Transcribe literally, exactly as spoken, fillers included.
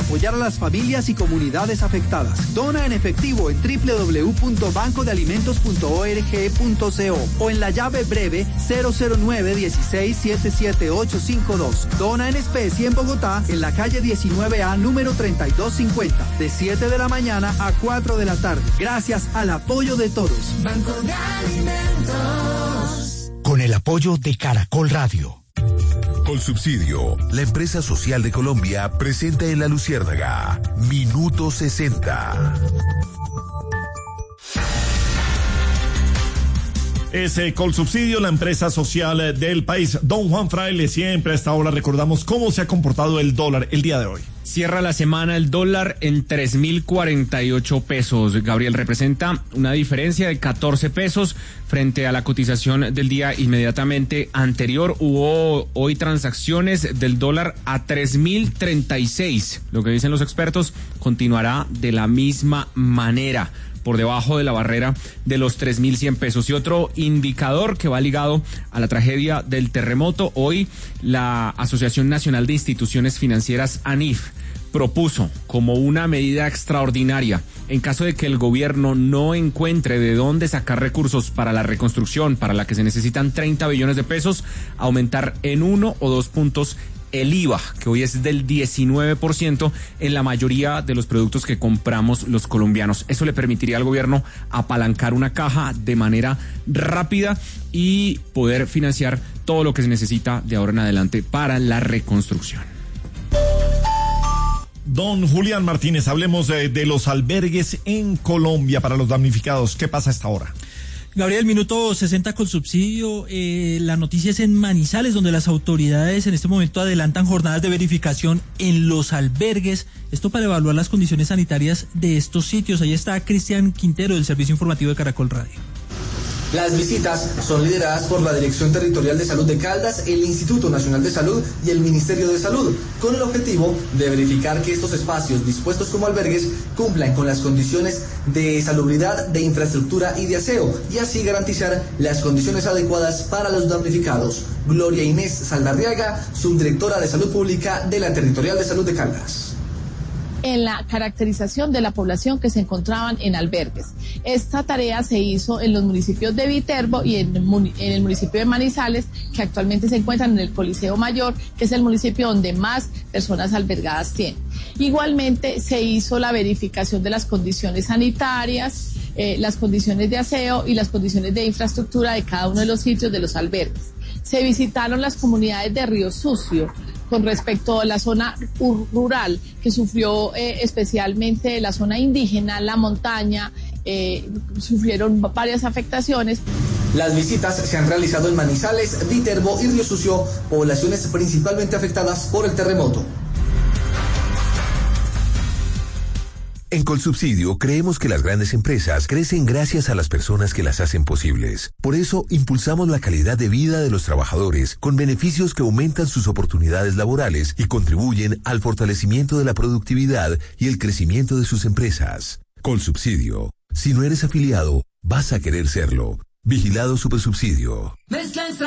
apoyar a las familias y comunidades afectadas. Dona en efectivo en doble u doble u doble u punto banco de alimentos punto org punto co o en la llave breve cero cero nueve dieciséis siete siete ocho cinco dos. Dona en especie en Bogotá, en la calle diecinueve A, número treinta y dos cincuenta, de siete de la mañana a cuatro de la tarde. Gracias al apoyo de todos. Banco de Alimentos. Con el apoyo de Caracol Radio. Colsubsidio, la empresa social de Colombia, presenta en La Luciérnaga Minuto sesenta. Es eh, Colsubsidio, la empresa social del país. Don Juan Fraile, siempre a esta hora recordamos cómo se ha comportado el dólar el día de hoy. Cierra la semana el dólar en tres mil cuarenta y ocho pesos. Gabriel, representa una diferencia de catorce pesos frente a la cotización del día inmediatamente anterior. Hubo hoy transacciones del dólar a tres mil treinta y seis. Lo que dicen los expertos, continuará de la misma manera, por debajo de la barrera de los tres mil cien pesos. Y otro indicador que va ligado a la tragedia del terremoto, hoy la Asociación Nacional de Instituciones Financieras, ANIF, propuso como una medida extraordinaria, en caso de que el gobierno no encuentre de dónde sacar recursos para la reconstrucción, para la que se necesitan treinta billones de pesos, aumentar en uno o dos puntos el I V A, que hoy es del diecinueve por ciento en la mayoría de los productos que compramos los colombianos. Eso le permitiría al gobierno apalancar una caja de manera rápida y poder financiar todo lo que se necesita de ahora en adelante para la reconstrucción. Don Julián Martínez, hablemos de, de los albergues en Colombia para los damnificados. ¿Qué pasa a esta hora? Gabriel, minuto sesenta con subsidio. Eh, la noticia es en Manizales, donde las autoridades en este momento adelantan jornadas de verificación en los albergues. Esto para evaluar las condiciones sanitarias de estos sitios. Ahí está Cristian Quintero, del Servicio Informativo de Caracol Radio. Las visitas son lideradas por la Dirección Territorial de Salud de Caldas, el Instituto Nacional de Salud y el Ministerio de Salud, con el objetivo de verificar que estos espacios dispuestos como albergues cumplan con las condiciones de salubridad, de infraestructura y de aseo, y así garantizar las condiciones adecuadas para los damnificados. Gloria Inés Saldarriaga, subdirectora de Salud Pública de la Territorial de Salud de Caldas. En la caracterización de la población que se encontraban en albergues. Esta tarea se hizo en los municipios de Viterbo y en, en el municipio de Manizales, que actualmente se encuentran en el Coliseo Mayor, que es el municipio donde más personas albergadas tienen. Igualmente se hizo la verificación de las condiciones sanitarias, eh, las condiciones de aseo y las condiciones de infraestructura de cada uno de los sitios de los albergues. Se visitaron las comunidades de Río Sucio, con respecto a la zona rural, que sufrió eh, especialmente la zona indígena, la montaña, eh, sufrieron varias afectaciones. Las visitas se han realizado en Manizales, Viterbo y Río Sucio, poblaciones principalmente afectadas por el terremoto. En Colsubsidio creemos que las grandes empresas crecen gracias a las personas que las hacen posibles. Por eso impulsamos la calidad de vida de los trabajadores con beneficios que aumentan sus oportunidades laborales y contribuyen al fortalecimiento de la productividad y el crecimiento de sus empresas. Colsubsidio. Si no eres afiliado, vas a querer serlo. Vigilado Supersubsidio.